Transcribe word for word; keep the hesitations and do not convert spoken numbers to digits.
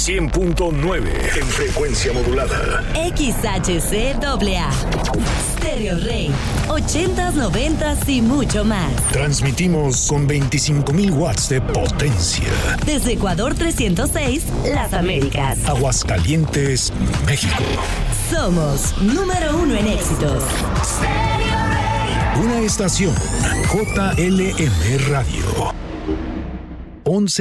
cien punto nueve en frecuencia modulada. X H C A A. Stereo Rey. ochentas, noventas y mucho más. Transmitimos con veinticinco mil watts de potencia. Desde Ecuador trescientos seis, Las Américas. Aguascalientes, México. Somos número uno en éxitos. Una estación J L M Radio. once